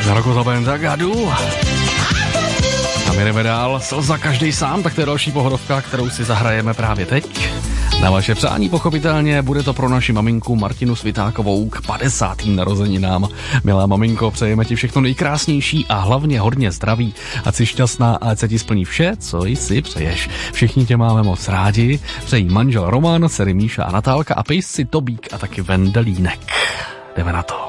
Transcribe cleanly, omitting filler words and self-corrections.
Roko Zagadu. A my jdeme dál. Slza každej sám, tak to je další pohodovka, kterou si zahrajeme právě teď. Na vaše přání pochopitelně bude to pro naši maminku Martinu Svitákovou k 50. narozeninám. Milá maminko, přejeme ti všechno nejkrásnější a hlavně hodně zdraví. Ať jsi šťastná a ať se ti splní vše, co si přeješ. Všichni tě máme moc rádi. Přejí manžel Roman, dcery Míša a Natálka a pejsci Tobík a taky Vendelínek. Jdeme na to.